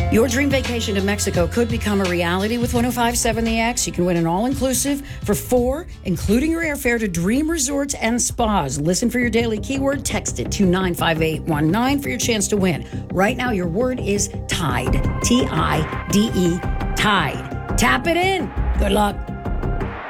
Your dream vacation to Mexico could become a reality with 1057 The X. You can win an all-inclusive for 4, including your airfare to dream resorts and spas. Listen for your daily keyword. Text it to 95819 for your chance to win. Right now, your word is TIDE. Tide. Tide. Tap it in. Good luck.